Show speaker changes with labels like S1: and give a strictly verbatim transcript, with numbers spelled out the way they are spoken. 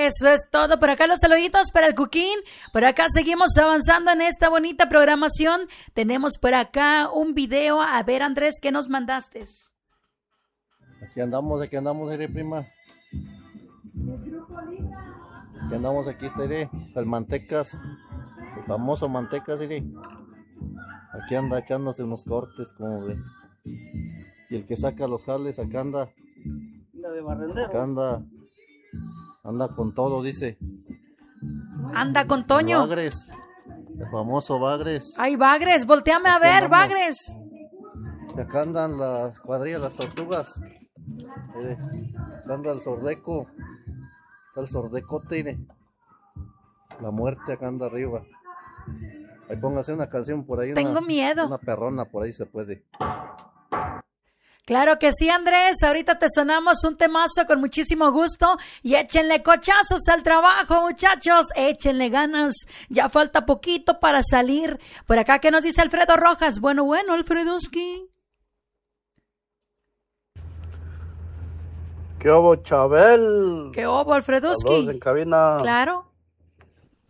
S1: Eso es todo. Por acá los saluditos para el Cuquín. Por acá seguimos avanzando en esta bonita programación. Tenemos por acá un video. A ver, Andrés, ¿qué nos mandaste?
S2: Aquí andamos, aquí andamos, Ere, prima. Aquí andamos, aquí está, Ere, el Mantecas, el famoso Mantecas, Ere. Aquí anda echándose unos cortes, como ve. Y el que saca los jales, acá anda. Acá anda. Anda con todo, dice.
S1: Anda con Toño.
S2: El Bagres, el famoso Bagres.
S1: Ay, Bagres, volteame a ver, Bagres.
S2: Y acá andan las cuadrillas, las tortugas. Mire, acá anda el sordeco. Está el sordecote, mire. La muerte acá anda arriba. Ahí póngase una canción por ahí.
S1: Tengo
S2: una,
S1: miedo.
S2: Una perrona por ahí se puede.
S1: Claro que sí, Andrés. Ahorita te sonamos un temazo con muchísimo gusto. Y échenle cochazos al trabajo, muchachos. Échenle ganas. Ya falta poquito para salir. Por acá, ¿qué nos dice Alfredo Rojas? Bueno, bueno, Alfredoski.
S3: ¿Qué hubo, Chabel?
S1: ¿Qué hubo, Alfredoski?
S3: Saludos en cabina.
S1: Claro.